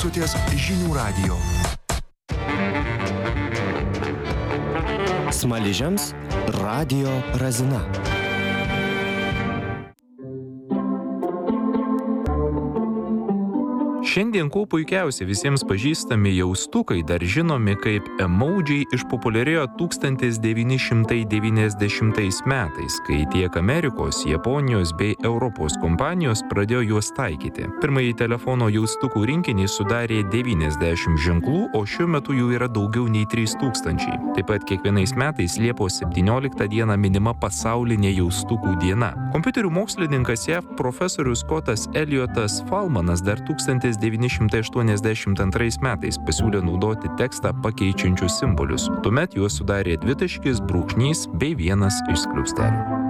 klausotės Žinių radijo. Smaližiams Radio Razina. Šiandien kuo puikiausiai visiems pažįstami jaustukai, dar žinomi kaip emoji, išpopuliarėjo 1990 metais, kai tiek Amerikos, Japonijos bei Europos kompanijos pradėjo juos taikyti. Pirmąjį telefono jaustukų rinkinį sudarė 90 ženklų, o šiuo metu jų yra daugiau nei 3000. Taip pat kiekvienais metais Liepos 17 dieną minima pasaulinė jaustukų diena. Kompiuterių mokslininkas JAV profesorius Scottas Elliotas Fallmanas dar 1982 metais pasiūlė naudoti tekstą pakeičiančius simbolius. Tuomet juos sudarė dvitaškis, brūkšnys bei vienas iš skliaustelių.